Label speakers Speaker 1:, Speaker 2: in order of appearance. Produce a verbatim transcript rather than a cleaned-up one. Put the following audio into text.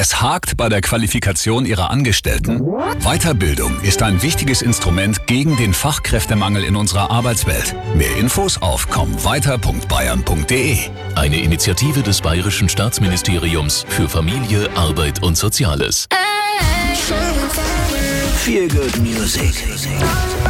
Speaker 1: Es hakt bei der Qualifikation ihrer Angestellten? Weiterbildung ist ein wichtiges Instrument gegen den Fachkräftemangel in unserer Arbeitswelt. Mehr Infos auf komm weiter punkt bayern punkt de.
Speaker 2: Eine Initiative des Bayerischen Staatsministeriums für Familie, Arbeit und Soziales.
Speaker 3: Feel good music.